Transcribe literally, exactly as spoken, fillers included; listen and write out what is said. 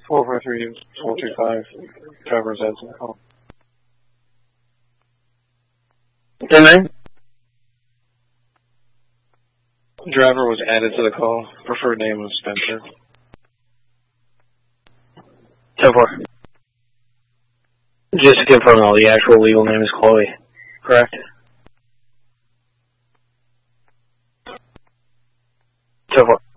four four three, four two five, driver resides in the call. ten nine? Driver was added to the call. Preferred name was Spencer. ten four. Just to confirm, all the actual legal name is Chloe, correct? ten four.